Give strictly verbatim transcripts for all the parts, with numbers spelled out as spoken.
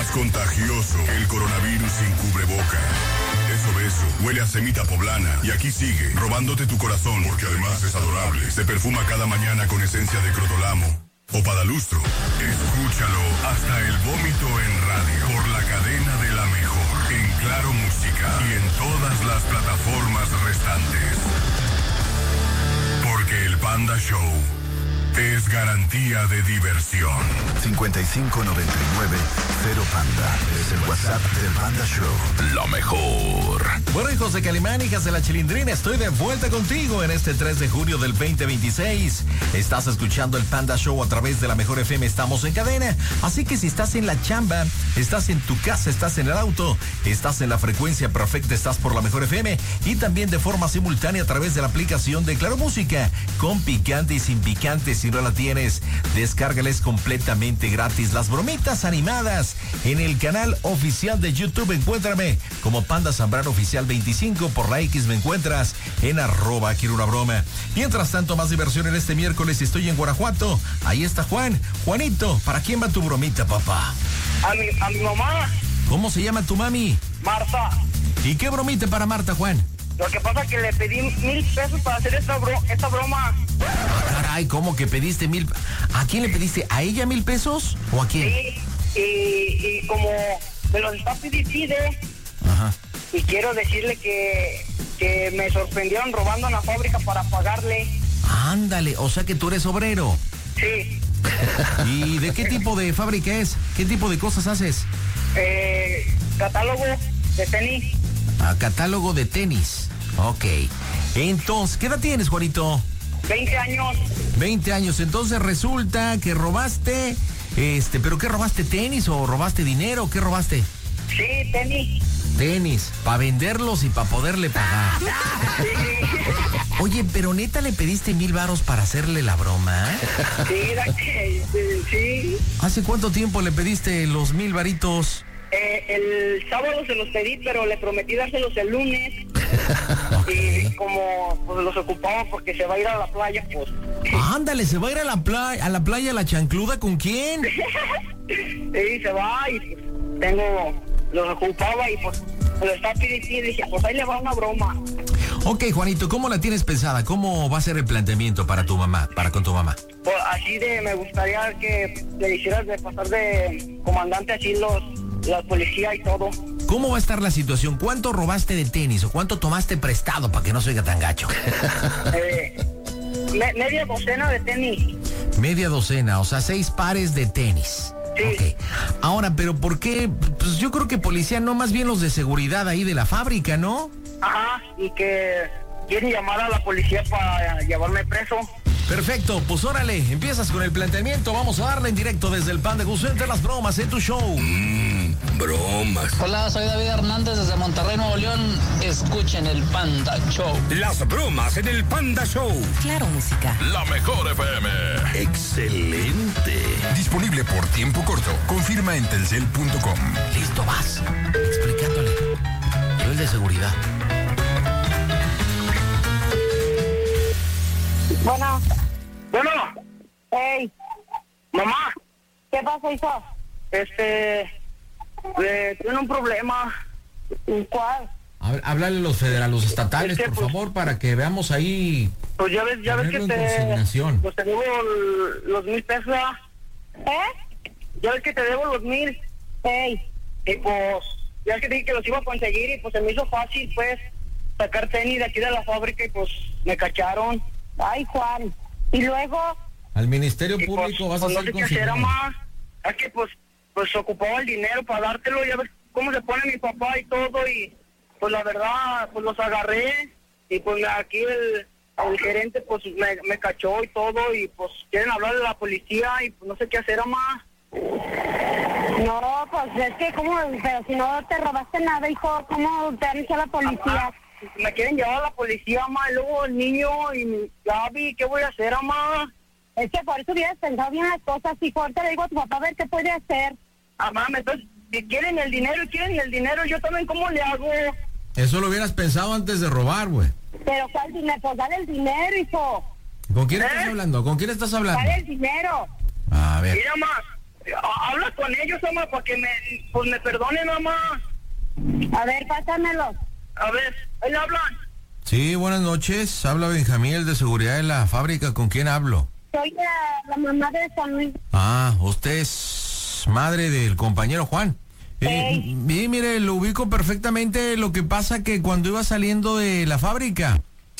Más contagioso que el coronavirus sin cubreboca. Es obeso, huele a semita poblana y aquí sigue, robándote tu corazón porque además es adorable. Se perfuma cada mañana con esencia de crotolamo o padalustro. Escúchalo hasta el vómito en radio por la cadena de la mejor, en Claro Música y en todas las plataformas restantes. Porque el Panda Show es garantía de diversión. cincuenta y cinco noventa y nueve cero Panda. Es el WhatsApp del Panda Show. Lo mejor. Bueno, hijos de Calimán, hijas de la Chilindrina, estoy de vuelta contigo en este tres de junio del veinte veintiséis. Estás escuchando el Panda Show a través de la Mejor F M. Estamos en cadena. Así que si estás en la chamba, estás en tu casa, estás en el auto, estás en la frecuencia perfecta, estás por la Mejor F M y también de forma simultánea a través de la aplicación de Claro Música, con picante y sin picante. Si no la tienes, descárgales completamente gratis. Las bromitas animadas en el canal oficial de YouTube. Encuéntrame como Panda Zambrano Oficial veinticinco. Por la X me encuentras en arroba quiero una broma. Mientras tanto, más diversión en este miércoles. Estoy en Guanajuato. Ahí está Juan. Juanito, ¿para quién va tu bromita, papá? A mi, a mi mamá. ¿Cómo se llama tu mami? Marta. ¿Y qué bromita para Marta, Juan? Lo que pasa es que le pedí mil pesos para hacer esta, bro, esta broma. Ah, caray, ¿cómo que pediste mil? ¿A quién le pediste? ¿A ella mil pesos o a quién? Sí, y, y como me lo está pidiendo, Ajá. y quiero decirle que, que me sorprendieron robando en la fábrica para pagarle. Ándale, o sea que tú eres obrero. Sí. ¿Y de qué tipo de fábrica es? ¿Qué tipo de cosas haces? Eh, catálogo de tenis. Ah, catálogo de tenis. Ok. Entonces, ¿qué edad tienes, Juanito? veinte años. veinte años. Entonces resulta que robaste, este, ¿pero qué robaste? ¿Tenis o robaste dinero? ¿Qué robaste? Sí, tenis. Tenis, para venderlos y para poderle pagar. Oye, pero neta le pediste mil varos para hacerle la broma. Sí, da que, sí. ¿Hace cuánto tiempo le pediste los mil varitos? Eh, el sábado se los pedí, pero le prometí dárselos el lunes. Okay. Y como pues, los ocupaba porque se va a ir a la playa, pues. Ándale, se va a ir a la playa, a la playa La Chancluda, ¿con quién? Sí, se va y pues, tengo, los ocupaba y pues me lo estaba pidiendo y dije, pues ahí le va una broma. Ok, Juanito, ¿cómo la tienes pensada? ¿Cómo va a ser el planteamiento para tu mamá, para con tu mamá? Pues así de, me gustaría que le hicieras de pasar de comandante así los, la policía y todo. ¿Cómo va a estar la situación? ¿Cuánto robaste de tenis o cuánto tomaste prestado para que no se oiga tan gacho? Eh, me, media docena de tenis. Media docena, o sea, seis pares de tenis. Sí. Okay. Ahora, ¿pero por qué? Pues yo creo que policía, no, más bien los de seguridad ahí de la fábrica, ¿no? Ajá, y que quieren llamar a la policía para llevarme preso. Perfecto, pues órale, empiezas con el planteamiento. Vamos a darle en directo desde el Panda Show entre las bromas en tu show. Mmm, bromas. Hola, soy David Hernández desde Monterrey, Nuevo León. Escuchen el Panda Show. Las bromas en el Panda Show. Claro Música. La Mejor F M. Excelente. Disponible por tiempo corto. Confirma en telcel punto com. Listo, vas. Explicándole. Nivel de seguridad. Bueno. Bueno. Hey. Mamá. ¿Qué pasa, hijo? Este... Eh, tiene un problema. ¿Cuál? Háblale a los federales, los estatales, es que, por pues, favor, para que veamos ahí. Pues ya ves, ya ves que te... Pues te debo los mil pesos. ¿Eh? Ya ves que te debo los mil. Hey. Y pues... Ya es que dije que los iba a conseguir y pues se me hizo fácil, pues, sacar tenis de aquí de la fábrica y pues me cacharon. Ay, Juan. ¿Y luego? Al Ministerio y Público pues, vas pues a no ser sé qué hacer, consignado. mamá. Es que pues, pues ocupaba el dinero para dártelo, ya ves cómo se pone mi papá y todo y pues la verdad, pues los agarré y pues aquí el, el gerente pues me, me cachó y todo y pues quieren hablar de la policía y pues no sé qué hacer, mamá. No, pues es que como, pero si no te robaste nada, hijo, ¿cómo te han hecho a la policía? Mamá, me quieren llevar a la policía, mamá, y luego el niño y Gaby, ¿qué voy a hacer, mamá? Es que por eso hubieras pensado bien las cosas, hijo. Ahorita le digo a tu papá a ver qué puede hacer. Ah, mamá, entonces, si quieren el dinero, quieren el dinero, yo también, ¿cómo le hago? Eso lo hubieras pensado antes de robar, güey. Pero ¿cuál dinero? Pues dale el dinero, hijo. ¿Con quién ¿Eh? estás hablando? ¿Con quién estás hablando? Dale el dinero. A ver. Mira, mamá, Habla con ellos, mamá, para que me, pues me perdonen, mamá. A ver, pásamelo. A ver, ahí hablan. Sí, buenas noches. Habla Benjamín, el de seguridad de la fábrica. ¿Con quién hablo? Soy la, la mamá de San Luis. Ah, usted es madre del compañero Juan. Eh, y mire, lo ubico perfectamente. Lo que pasa que cuando iba saliendo de la fábrica,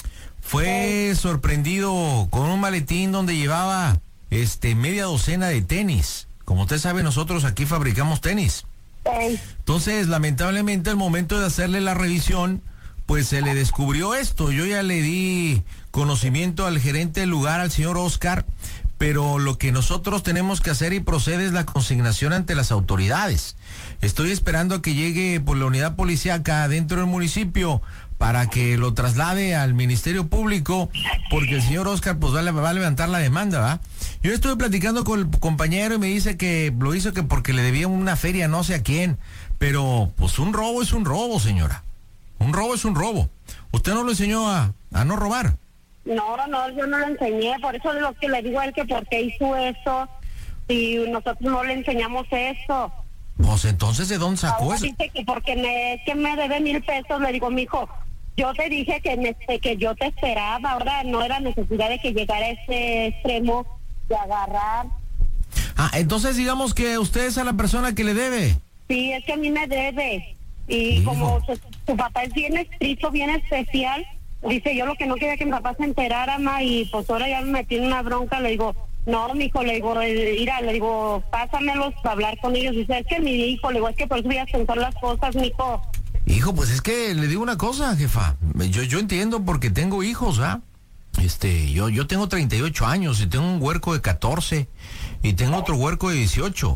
fue sorprendido con un maletín donde llevaba este media docena de tenis. Como usted sabe, nosotros aquí fabricamos tenis. Ey. Entonces, lamentablemente, al momento de hacerle la revisión, pues se le descubrió esto. Yo ya le di conocimiento al gerente del lugar, al señor Oscar, pero lo que nosotros tenemos que hacer y procede es la consignación ante las autoridades. Estoy esperando a que llegue por la unidad policíaca dentro del municipio para que lo traslade al Ministerio Público, porque el señor Oscar pues va a, va a levantar la demanda, ¿va? Yo estuve platicando con el compañero y me dice que lo hizo que porque le debía una feria no sé a quién, pero pues un robo es un robo, señora. Un robo es un robo. ¿Usted no lo enseñó a, a no robar? No, no, yo no lo enseñé, por eso es lo que le digo a él, que por qué hizo eso, si nosotros no le enseñamos eso. Pues entonces, ¿de dónde sacó Ahora eso? dice que porque me, que me debe mil pesos, le digo, mijo, yo te dije que, me, que yo te esperaba, ahora no era necesidad de que llegara a ese extremo de agarrar. Ah, entonces digamos que usted es a la persona que le debe. Sí, es que a mí me debe, y Hijo. como su, su papá es bien estricto, bien especial, dice, yo lo que no quería que mi papá se enterara, ma, y pues ahora ya me metí en una bronca, le digo, no, mijo, le digo, eh, mira, le digo, pásamelos para hablar con ellos. Dice, es que mi hijo, le digo, es que por eso voy a sentar las cosas, mijo. Hijo, pues es que le digo una cosa, jefa. Yo, yo entiendo porque tengo hijos, ¿ah? Este, yo, yo tengo treinta y ocho años y tengo un huerco de catorce y tengo otro huerco de dieciocho.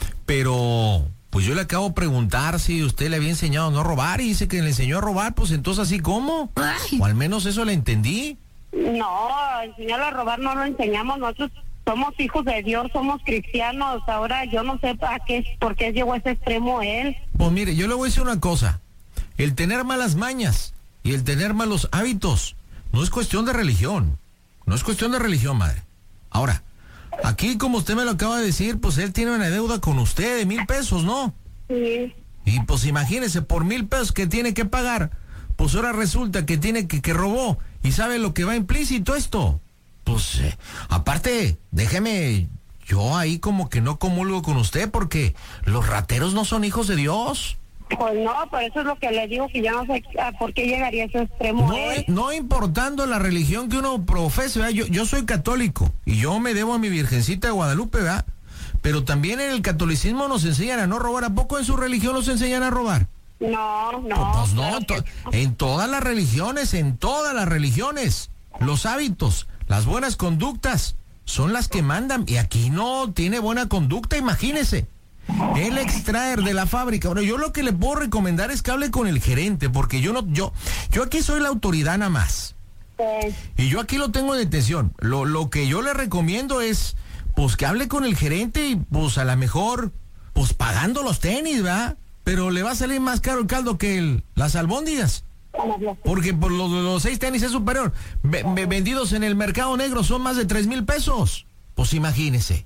Pero, pues yo le acabo de preguntar si usted le había enseñado a no robar y dice que le enseñó a robar, pues entonces así como. O al menos eso le entendí. No, enseñarlo a robar no lo enseñamos, nosotros somos hijos de Dios, somos cristianos. Ahora yo no sé a qué, por qué llegó a ese extremo él. Pues mire, yo le voy a decir una cosa. El tener malas mañas y el tener malos hábitos no es cuestión de religión. No es cuestión de religión, madre. Ahora, aquí como usted me lo acaba de decir, pues él tiene una deuda con usted de mil pesos, ¿no? Sí. Y pues imagínese, por mil pesos que tiene que pagar, pues ahora resulta que tiene que, que robó. ¿Y sabe lo que va implícito esto? Pues, eh, aparte, déjeme, yo ahí como que no comulgo con usted porque los rateros no son hijos de Dios. Pues no, por eso es lo que le digo, que yo no sé a por qué llegaría a ese extremo No, él. no importando la religión que uno profese, ¿verdad? Yo, yo soy católico y yo me debo a mi Virgencita de Guadalupe, ¿verdad? Pero también en el catolicismo nos enseñan a no robar. ¿A poco en su religión nos enseñan a robar? No, no. Pues no, claro que to- no. en todas las religiones, en todas las religiones, los hábitos, las buenas conductas son las que mandan. Y aquí no tiene buena conducta, imagínese. El extraer de la fábrica. Bueno, yo lo que le puedo recomendar es que hable con el gerente, porque yo no, yo, yo aquí soy la autoridad nada más. Pues, Y yo aquí lo tengo en detención. Lo, lo que yo le recomiendo es, pues que hable con el gerente y pues a lo mejor, pues pagando los tenis, ¿verdad? Pero le va a salir más caro el caldo que el, las albóndigas. Porque por los, los seis tenis es superior. Ve- ve- vendidos en el mercado negro son más de tres mil pesos. Pues imagínese.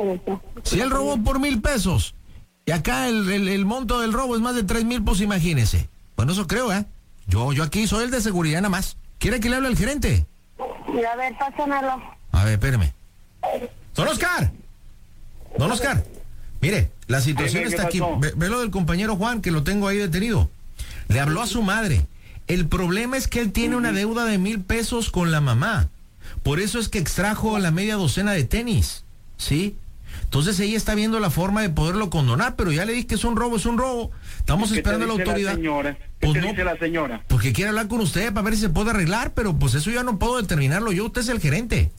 Si él robó por mil pesos y acá el, el, el monto del robo es más de tres mil, pues imagínese. Bueno, eso creo, ¿eh? Yo, yo aquí soy el de seguridad nada más. ¿Quiere que le hable al gerente? y a ver, pásamelo. A ver, espérame. Don Oscar. Don Oscar. Mire, la situación Dime, ¿qué está aquí. pasó? Ve, ve lo del compañero Juan, que lo tengo ahí detenido. Le habló a su madre. El problema es que él tiene una deuda de mil pesos con la mamá. Por eso es que extrajo la media docena de tenis. ¿Sí? Entonces ella está viendo la forma de poderlo condonar, pero ya le dije que es un robo, es un robo. Estamos ¿Qué te esperando a la dice autoridad. señora? ¿Qué Pues te no, dice la señora? porque quiere hablar con usted para ver si se puede arreglar, pero pues eso ya no puedo determinarlo yo. Usted es el gerente.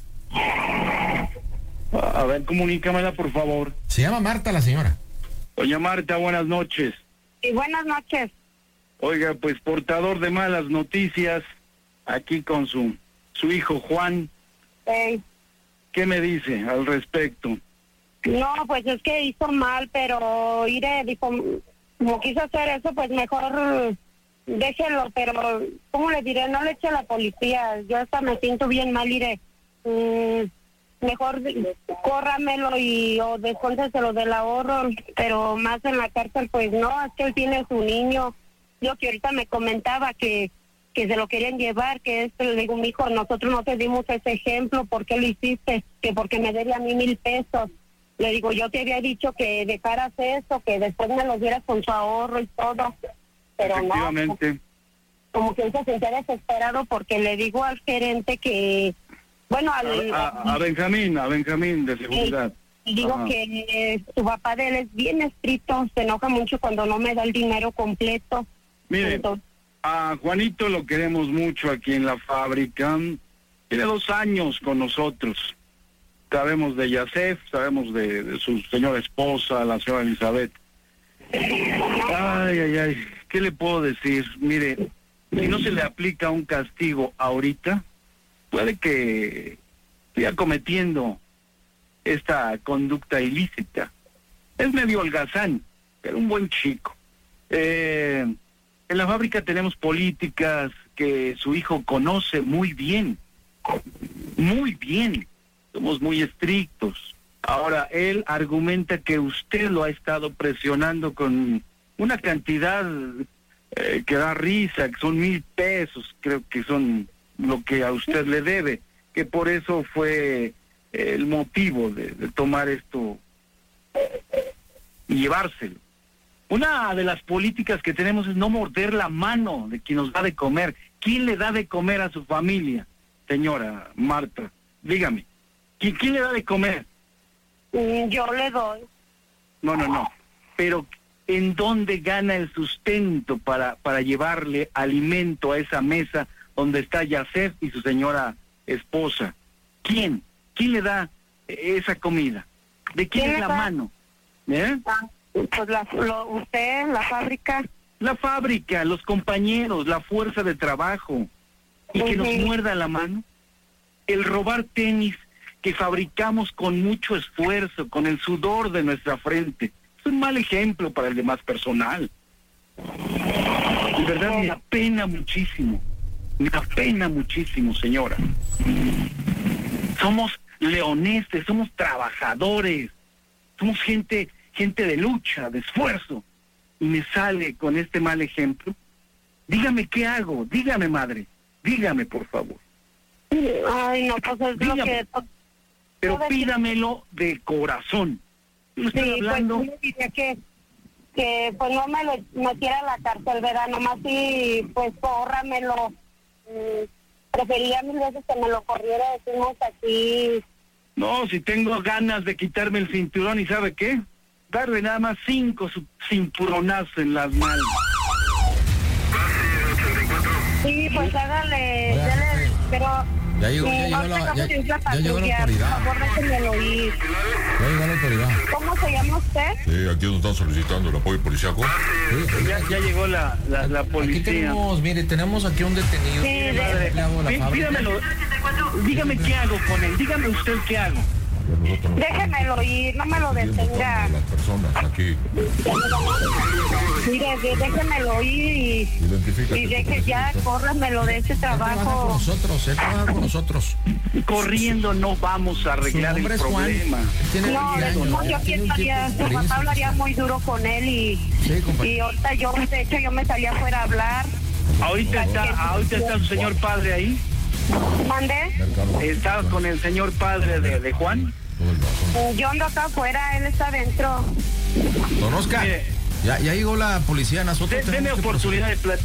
A ver, comunícamela, por favor. Se llama Marta la señora. Doña Marta, buenas noches. Y buenas noches. Oiga, pues portador de malas noticias, aquí con su, su hijo Juan. Ey. ¿Qué me dice al respecto? No, pues es que hizo mal, pero iré, dijo, como quiso hacer eso, pues mejor déjelo, pero, ¿cómo le diré? No le eche a la policía, yo hasta me siento bien mal, iré. Mm, mejor córramelo y o descónteselo del ahorro, pero más en la cárcel, pues no, es que él tiene su niño. Yo que ahorita me comentaba que que se lo querían llevar, que esto, le digo, mijo, nosotros no te dimos ese ejemplo, ¿por qué lo hiciste? Que porque me debía a mí mil pesos. Le digo, yo te había dicho que dejaras eso, que después me lo dieras con su ahorro y todo, pero efectivamente. No, como que él se sentía desesperado porque le digo al gerente que, bueno, al... A, a, a Benjamín, a Benjamín de seguridad. Y digo Ajá. que eh, su papá de él es bien estricto, se enoja mucho cuando no me da el dinero completo. Mire, Entonces, a Juanito lo queremos mucho aquí en la fábrica. Tiene dos años con nosotros. Sabemos de Yasef, sabemos de, de su señora esposa, la señora Elizabeth. Ay, ay, ay, ¿qué le puedo decir? Mire, si no se le aplica un castigo ahorita, puede que siga cometiendo esta conducta ilícita. Es medio holgazán, pero un buen chico. Eh, en la fábrica tenemos políticas que su hijo conoce muy bien, muy bien. Somos muy estrictos. Ahora, él argumenta que usted lo ha estado presionando con una cantidad eh, que da risa, que son mil pesos, creo que son lo que a usted le debe, que por eso fue eh, el motivo de, de tomar esto y llevárselo. Una de las políticas que tenemos es no morder la mano de quien nos da de comer. ¿Quién le da de comer a su familia, señora Marta? Dígame. ¿Quién, quién le da de comer? Yo le doy. No, no, no. Pero ¿en dónde gana el sustento para, para llevarle alimento a esa mesa donde está Yasef y su señora esposa? ¿Quién? ¿Quién le da esa comida? ¿De quién, ¿Quién es la da? mano? ¿Eh? Ah, pues la, lo, usted, la fábrica. La fábrica, los compañeros, la fuerza de trabajo. ¿Y uh-huh. que nos muerda la mano? El robar tenis que fabricamos con mucho esfuerzo, con el sudor de nuestra frente. Es un mal ejemplo para el demás personal. De verdad me apena muchísimo. Me apena muchísimo, señora. Somos leoneses, somos trabajadores. Somos gente, gente de lucha, de esfuerzo. Y me sale con este mal ejemplo. Dígame qué hago, dígame, madre. Dígame, por favor. Ay, no, pues es dígame. Lo que... Pero pídamelo de corazón. Sí, hablando... pues yo diría que, que pues no me lo metiera a la cárcel, ¿verdad? Nomás sí, pues córramelo. Mm, prefería mil veces que me lo corriera, decimos aquí. No, si tengo ganas de quitarme el cinturón, ¿y sabe qué? Darle nada más cinco su cinturonazos en las manos. Sí, pues hágale, dale, pero... Ya llegó, ya llegó, la, ya, ya llegó la autoridad. Por favor, déjenmelo ir. Ya llegó la autoridad. ¿Cómo se llama usted? Sí, aquí nos están solicitando el apoyo policiaco. Sí, ya, ya llegó la, la, la policía. Aquí tenemos, mire, tenemos aquí un detenido. Sí, de... Pí, pídamelo. Dígame qué hago con él. Dígame usted qué hago. Déjemelo ir, no me lo detenga. Las personas aquí. Mire, déjemelo ir y, y deje ya, córramelo de este trabajo. Con nosotros, él trabaja con nosotros. Corriendo no vamos a arreglar el problema. No, no, yo piensaría, su papá hablaría muy duro con él y, sí, y ahorita yo, de hecho, yo me salía afuera a hablar. Ahorita está, ahorita está su señor padre ahí. ¿Mandé? ¿Está con el señor padre de, de Juan? Yo ando acá afuera, él está adentro. Don Oscar, ya, ya llegó la policía, nosotros. Deme oportunidad de platicar.